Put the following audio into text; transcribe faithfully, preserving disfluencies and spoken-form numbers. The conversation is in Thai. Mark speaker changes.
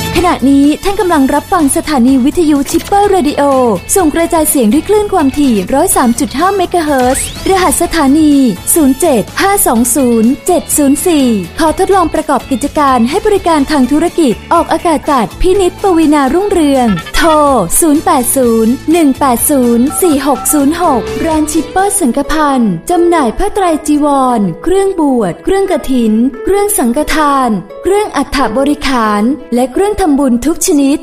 Speaker 1: ขณะนี้ท่านกำลังรับฟังสถานีวิทยุชิปเปอร์เรดิโอส่งกระจายเสียงด้วยคลื่นความถี่ หนึ่งศูนย์สามจุดห้า เมกะเฮิรตซ์รหัสสถานี ศูนย์ เจ็ด ห้า สอง ศูนย์ เจ็ด ศูนย์ สี่ ขอทดลองประกอบกิจการให้บริการทางธุรกิจออกอากาศจากพินิจปวีณารุ่งเรืองโทร ศูนย์ แปด ศูนย์ หนึ่ง แปด ศูนย์ สี่ หก ศูนย์ หก ร้านชิปเปอร์สังฆพันธ์จำหน่ายผ้าไตรจีวรเครื่องบวชเครื่องกฐินเครื่องสังฆทานเครื่องอัฐบริขารและเครื่องทำบุญทุกชนิด